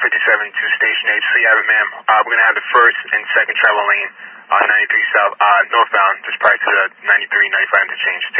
to Station H. So you have it, ma'am. We're going to have the first and second travel lane on 93 South, northbound, just prior to the 93-95 interchange.